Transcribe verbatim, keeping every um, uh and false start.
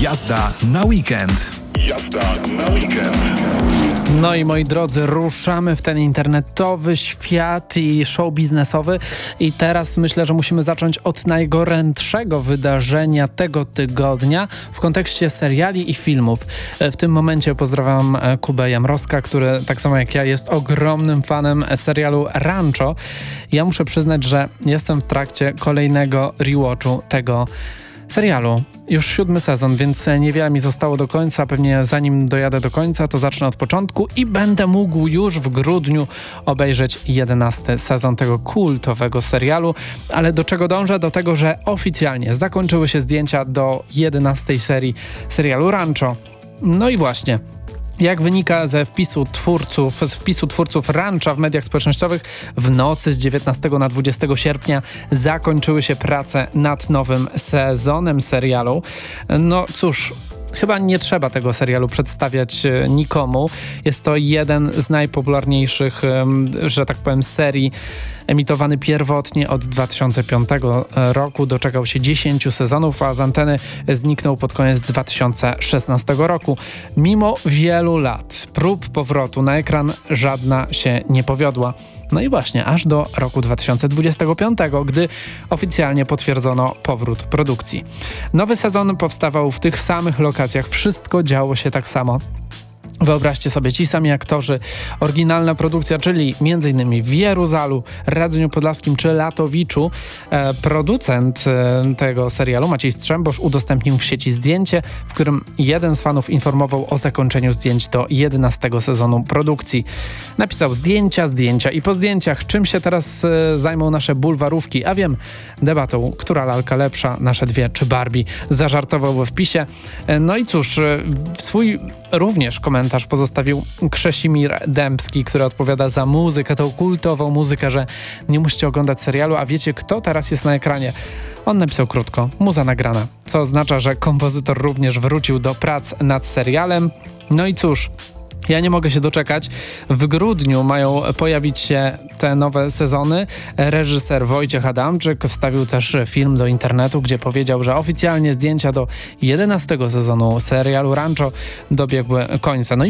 Jazda na weekend. Jazda na weekend. No i moi drodzy, ruszamy w ten internetowy świat i show biznesowy i teraz myślę, że musimy zacząć od najgorętszego wydarzenia tego tygodnia w kontekście seriali i filmów. W tym momencie pozdrawiam Kubę Jamrowska, który tak samo jak ja jest ogromnym fanem serialu Rancho. Ja muszę przyznać, że jestem w trakcie kolejnego rewatchu tego serialu. Już siódmy sezon, więc niewiele mi zostało do końca. Pewnie zanim dojadę do końca, to zacznę od początku i będę mógł już w grudniu obejrzeć jedenasty sezon tego kultowego serialu. Ale do czego dążę? Do tego, że oficjalnie zakończyły się zdjęcia do jedenastej serii serialu Rancho. No i właśnie. Jak wynika ze wpisu twórców, z wpisu twórców Rancha w mediach społecznościowych, w nocy z dziewiętnastego na dwudziestego sierpnia zakończyły się prace nad nowym sezonem serialu. No cóż, chyba nie trzeba tego serialu przedstawiać nikomu. Jest to jeden z najpopularniejszych, że tak powiem, serii emitowany pierwotnie od dwa tysiące piątego roku. Doczekał się dziesięciu sezonów, a z anteny zniknął pod koniec dwa tysiące szesnastego roku. Mimo wielu lat prób powrotu na ekran żadna się nie powiodła. No i właśnie, aż do roku dwa tysiące dwudziestego piątego, gdy oficjalnie potwierdzono powrót produkcji. Nowy sezon powstawał w tych samych lokacjach, wszystko działo się tak samo. Wyobraźcie sobie, ci sami aktorzy, oryginalna produkcja, czyli m.in. w Jeruzalu, Radzyniu Podlaskim czy Latowiczu. E, producent e, tego serialu, Maciej Strzembosz, udostępnił w sieci zdjęcie, w którym jeden z fanów informował o zakończeniu zdjęć do jedenastego sezonu produkcji. Napisał zdjęcia, zdjęcia i po zdjęciach. Czym się teraz e, zajmą nasze bulwarówki? A wiem, debatą, która lalka lepsza, nasze dwie czy Barbie. Zażartował we wpisie. E, no i cóż, e, swój również komentarz pozostawił Krzesimir Dębski, który odpowiada za muzykę, tą kultową muzykę, że nie musicie oglądać serialu, a wiecie, kto teraz jest na ekranie? On napisał krótko, muza nagrana, co oznacza, że kompozytor również wrócił do prac nad serialem. No i cóż, ja nie mogę się doczekać. W grudniu mają pojawić się te nowe sezony. Reżyser Wojciech Adamczyk wstawił też film do internetu, gdzie powiedział, że oficjalnie zdjęcia do jedenastego sezonu serialu Rancho dobiegły końca. No i